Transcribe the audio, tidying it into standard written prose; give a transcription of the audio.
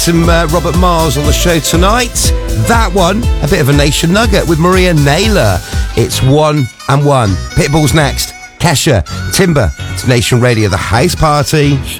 Some Robert Miles on the show tonight. That one, a bit of a nation nugget with Maria Naylor. It's 1 and 1. Pitbull's next. Kesha, Timber. It's Nation Radio, the house party.